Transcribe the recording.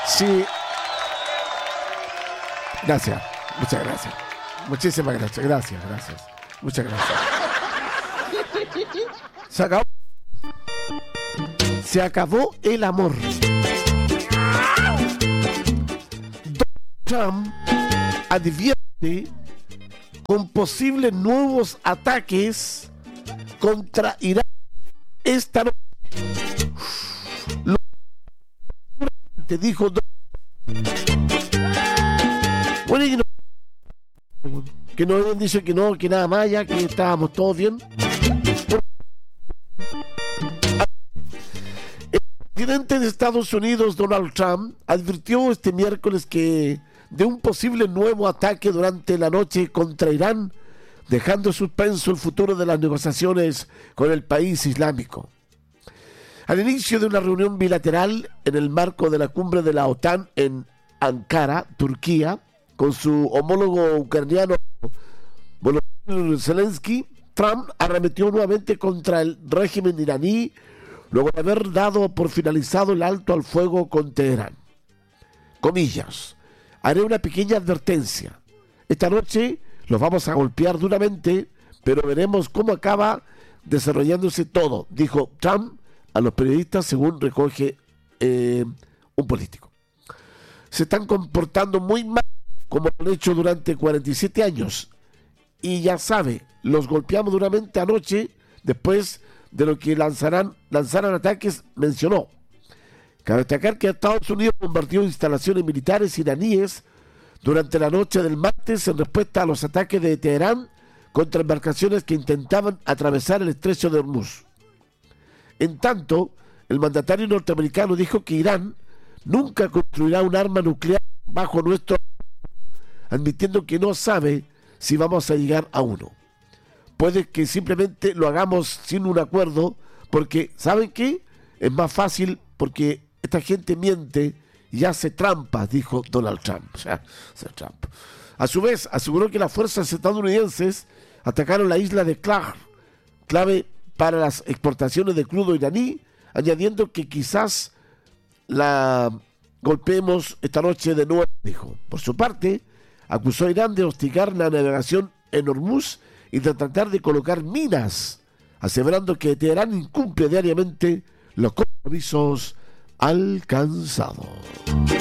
Sí. Gracias. Muchas gracias. Muchísimas gracias. Gracias. Muchas gracias. Se acabó el amor. Donald Trump advierte con posibles nuevos ataques contra Irán esta noche. Lo te dijo bueno, que no habían dicho que no, que nada más, ya que estábamos todos bien. El presidente de Estados Unidos, Donald Trump, advirtió este miércoles que de un posible nuevo ataque durante la noche contra Irán, dejando suspenso el futuro de las negociaciones con el país islámico. Al inicio de una reunión bilateral en el marco de la cumbre de la OTAN en Ankara, Turquía, con su homólogo ucraniano Volodymyr Zelensky, Trump arremetió nuevamente contra el régimen iraní luego de haber dado por finalizado el alto al fuego con Teherán. Comillas, haré una pequeña advertencia. Esta noche los vamos a golpear duramente, pero veremos cómo acaba desarrollándose todo, dijo Trump a los periodistas, según recoge un político. Se están comportando muy mal, como lo han hecho durante 47 años. Y ya sabe, los golpeamos duramente anoche, después de lo que lanzaran ataques, mencionó. Cabe destacar que Estados Unidos bombardeó instalaciones militares iraníes durante la noche del martes en respuesta a los ataques de Teherán contra embarcaciones que intentaban atravesar el estrecho de Hormuz. En tanto, el mandatario norteamericano dijo que Irán nunca construirá un arma nuclear bajo nuestro, admitiendo que no sabe si vamos a llegar a uno. Puede que simplemente lo hagamos sin un acuerdo, porque ¿saben qué? Es más fácil porque esta gente miente y hace trampas, dijo Donald Trump. Trump. A su vez, aseguró que las fuerzas estadounidenses atacaron la isla de Klar, clave para las exportaciones de crudo iraní, añadiendo que quizás la golpeemos esta noche de nuevo, dijo. Por su parte, acusó a Irán de hostigar la navegación en Hormuz y de tratar de colocar minas, aseverando que Teherán incumple diariamente los compromisos alcanzados.